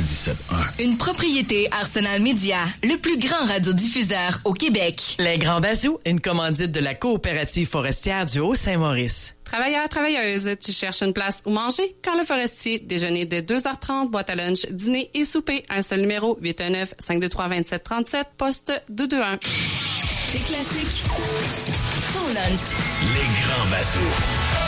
97.1. Une propriété Arsenal Média, le plus grand radiodiffuseur au Québec. Les Grands Bazous, une commandite de la coopérative forestière du Haut-Saint-Maurice. Travailleurs, travailleuses, tu cherches une place où manger? Quand le Forestier, déjeuner de 2h30, boîte à lunch, dîner et souper. Un seul numéro, 819-523-2737, poste 221. C'est classique. Ton lunch. Les Grands Bazous.